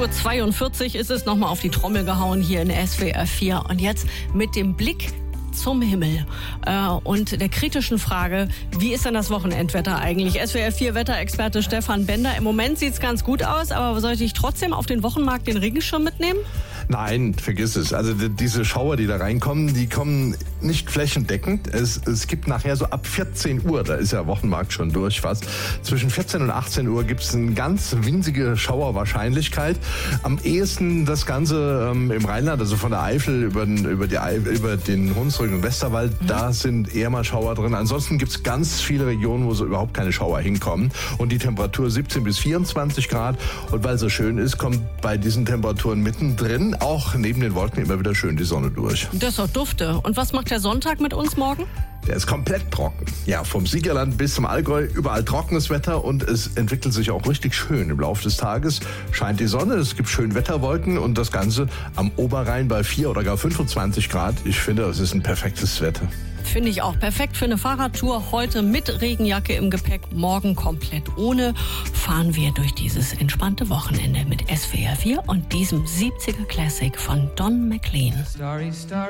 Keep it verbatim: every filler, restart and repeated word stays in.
Uhr zweiundvierzig ist es, nochmal auf die Trommel gehauen hier in S W R vier. Und jetzt mit dem Blick zum Himmel äh, und der kritischen Frage, wie ist denn das Wochenendwetter eigentlich? S W R vier Wetterexperte Stefan Bender. Im Moment sieht es ganz gut aus, aber sollte ich trotzdem auf den Wochenmarkt den Regenschirm mitnehmen? Nein, vergiss es. Also die, diese Schauer, die da reinkommen, die kommen nicht flächendeckend. Es, es gibt nachher so ab vierzehn Uhr, da ist ja Wochenmarkt schon durch fast, zwischen vierzehn und achtzehn Uhr gibt es eine ganz winzige Schauerwahrscheinlichkeit. Am ehesten das Ganze ähm, im Rheinland, also von der Eifel über den, über die, über den Hunsrück und Westerwald, mhm. da sind eher mal Schauer drin. Ansonsten gibt es ganz viele Regionen, wo so überhaupt keine Schauer hinkommen. Und die Temperatur siebzehn bis vierundzwanzig Grad. Und weil es so schön ist, kommt bei diesen Temperaturen mittendrin auch neben den Wolken immer wieder schön die Sonne durch. Das ist doch dufte. Und was macht der Sonntag mit uns morgen? Der ist komplett trocken. Ja, vom Siegerland bis zum Allgäu, überall trockenes Wetter und es entwickelt sich auch richtig schön. Im Laufe des Tages scheint die Sonne, es gibt schön Wetterwolken und das Ganze am Oberrhein bei vier oder gar fünfundzwanzig Grad. Ich finde, das ist ein perfektes Wetter. Finde ich auch perfekt für eine Fahrradtour. Heute mit Regenjacke im Gepäck, morgen komplett ohne. Fahren wir durch dieses entspannte Wochenende mit S W R vier und diesem siebziger Classic von Don McLean. Starry, starry.